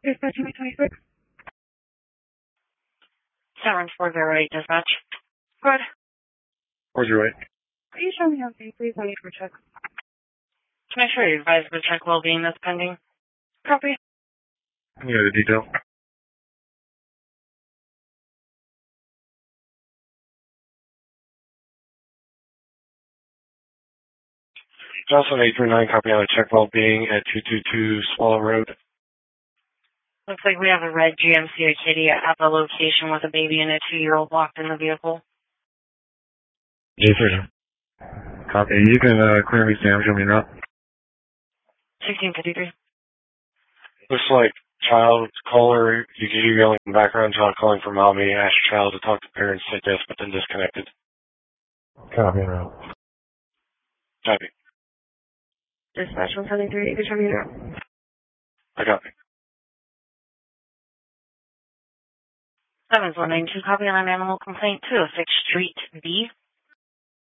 Dispatch 26. 7408 dispatch. Good. 408. Are you showing me on scene, please? I need for a check. To make sure you advise the check well-being that's pending. Copy. You got a detail? Jocelyn 839, copy on a check well-being at 222 Swallow Road. Looks like we have a red GMC Acadia at the location with a baby and a 2-year-old locked in the vehicle. J30. Copy. You can clear me, Sam. Show me now. 1653. Looks like child caller. You can hear yelling in the background. Child calling for mommy. Ask child to talk to parents. Say yes, but then disconnected. Copy now. Copy. Dispatch 173, you can show me now. I copy. 7192, copy on an animal complaint 206 Street B.